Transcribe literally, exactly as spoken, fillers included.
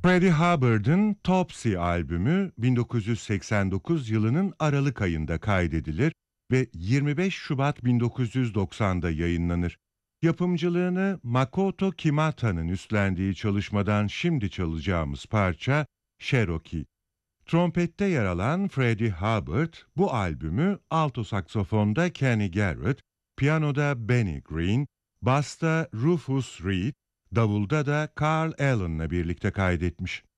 Freddie Hubbard'ın Topsy albümü bin dokuz yüz seksen dokuz yılının Aralık ayında kaydedilir ve yirmi beş Şubat bin dokuz yüz doksanda yayınlanır. Yapımcılığını Makoto Kimata'nın üstlendiği çalışmadan şimdi çalacağımız parça Cherokee. Trompette yer alan Freddie Hubbard bu albümü alto saksafonda Kenny Garrett, piyanoda Benny Green, basta Rufus Reed, davulda da Carl Allen'la birlikte kaydetmiş.